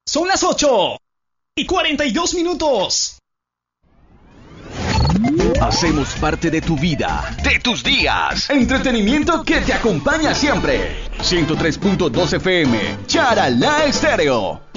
Son las 8:42. Hacemos parte de tu vida, de tus días. Entretenimiento que te acompaña siempre. 103.2 FM, Charalá Estéreo.